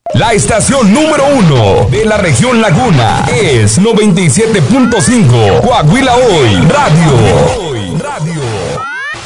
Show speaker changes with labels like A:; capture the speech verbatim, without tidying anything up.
A: La estación número uno de la región Laguna es noventa y siete punto cinco Coahuila Hoy Radio.